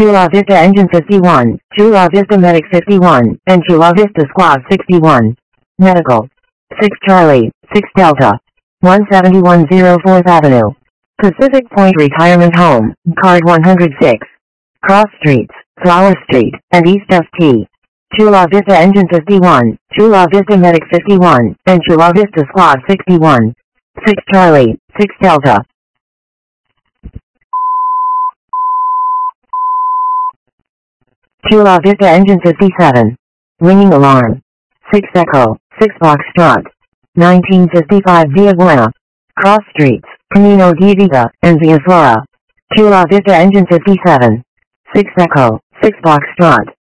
Chula Vista Engine 51, Chula Vista Medic 51, and Chula Vista Squad 61. Medical. 6 Charlie, 6 Delta. 17104 4th Avenue. Pacific Point Retirement Home, Card 106. Cross Streets, Flower Street, and East Ft. Chula Vista Engine 51, Chula Vista Medic 51, and Chula Vista Squad 61. 6 Charlie, 6 Delta. Chula Vista Engine 57. Ringing alarm. 6 Echo, 6 Foxtrot. 1955 Via Buena. Cross Streets, Camino de Vida, and Via Flora. Chula Vista Engine 57. 6 Echo, 6 Foxtrot.